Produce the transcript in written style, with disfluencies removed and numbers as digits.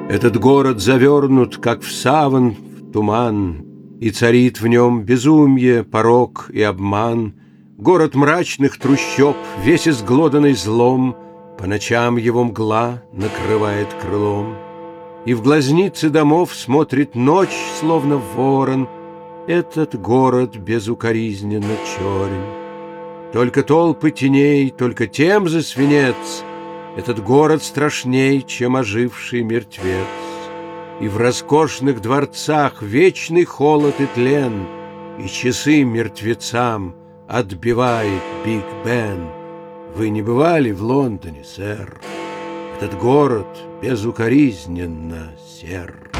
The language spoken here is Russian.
Этот город завернут, как в саван, в туман, и царит в нем безумие, порок и обман. Город мрачных трущоб, весь изглоданный злом, по ночам его мгла накрывает крылом. И в глазницы домов смотрит ночь, словно ворон. Этот город безукоризненно черен. Только толпы теней, только Темзы свинец. Этот город страшней, чем оживший мертвец. И в роскошных дворцах вечный холод и тлен, и часы мертвецам отбивает Биг Бен. Вы не бывали в Лондоне, сэр? Этот город безукоризненно сер.